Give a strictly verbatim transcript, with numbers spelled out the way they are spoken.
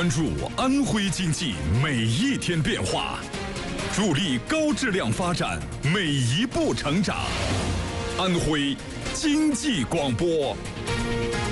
关注安徽经济每一天变化，助力高质量发展每一步成长。安徽经济广播。